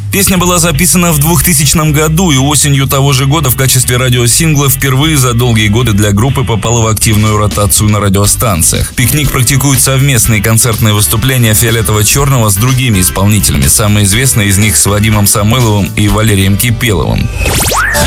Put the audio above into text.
Песня была записана в 2000 году, и осенью того же года в качестве радиосингла впервые за долгие годы для группы попала в активную ротацию на радиостанциях. «Пикник» практикует совместные концертные выступления «Фиолетово-черного» с другими исполнителями. Самые известные из них с Вадимом Самойловым и Валерием Кипеловым.